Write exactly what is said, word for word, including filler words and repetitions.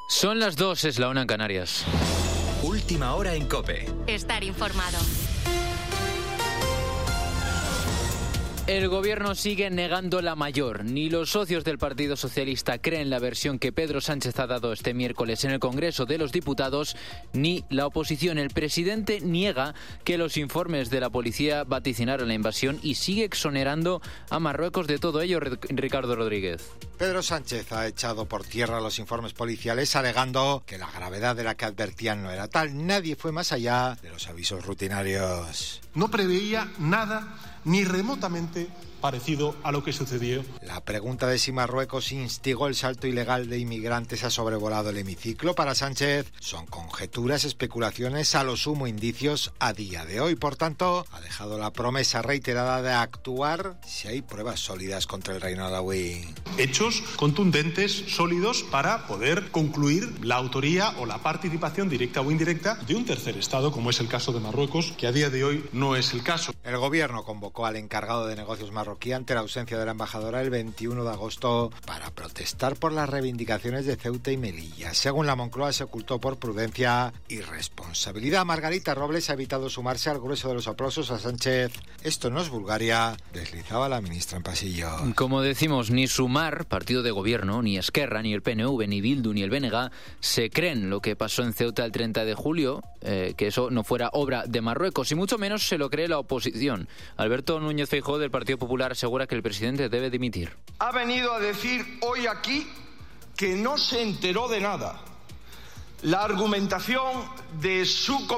Son las dos, es la una en Canarias. Última hora en COPE. Estar informado. El gobierno sigue negando la mayor. Ni los socios del Partido Socialista creen la versión que Pedro Sánchez ha dado este miércoles en el Congreso de los Diputados, ni la oposición. El presidente niega que los informes de la policía vaticinaron la invasión y sigue exonerando a Marruecos de todo ello. Ricardo Rodríguez. Pedro Sánchez ha echado por tierra los informes policiales, alegando que la gravedad de la que advertían no era tal. Nadie fue más allá de los avisos rutinarios. No preveía nada ni remotamente parecido a lo que sucedió. La pregunta de si Marruecos instigó el salto ilegal de inmigrantes ha sobrevolado el hemiciclo. Para Sánchez son conjeturas, especulaciones, a lo sumo indicios a día de hoy. Por tanto, ha dejado la promesa reiterada de actuar si hay pruebas sólidas contra el reino alauí. Hechos contundentes, sólidos, para poder concluir la autoría o la participación directa o indirecta de un tercer Estado, como es el caso de Marruecos, que a día de hoy no es el caso. El gobierno convocó al encargado de negocios marroquíes ante la ausencia de la embajadora el veintiuno de agosto para protestar por las reivindicaciones de Ceuta y Melilla. Según la Moncloa, se ocultó por prudencia y responsabilidad. Margarita Robles ha evitado sumarse al grueso de los aplausos a Sánchez. Esto no es Bulgaria, deslizaba la ministra en pasillo. Como decimos, ni Sumar, partido de gobierno, ni Esquerra, ni el P N V, ni Bildu, ni el B N G se creen lo que pasó en Ceuta el treinta de julio, eh, que eso no fuera obra de Marruecos, y mucho menos se lo cree la oposición. Alberto Núñez Feijóo, del Partido Popular, asegura que el presidente debe dimitir. Ha venido a decir hoy aquí que no se enteró de nada. La argumentación de su